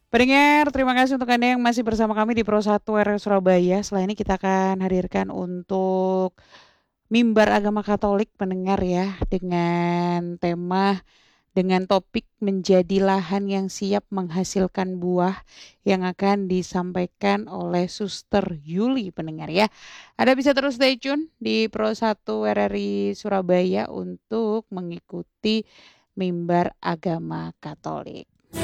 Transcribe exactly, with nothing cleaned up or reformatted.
Pendengar, terima kasih untuk Anda yang masih bersama kami di Pro satu R R Surabaya. Setelah ini kita akan hadirkan untuk mimbar agama Katolik pendengar ya dengan tema dengan topik menjadi lahan yang siap menghasilkan buah yang akan disampaikan oleh Suster Yuli pendengar ya. Anda bisa terus stay tune di Pro satu R R I Surabaya untuk mengikuti mimbar agama Katolik.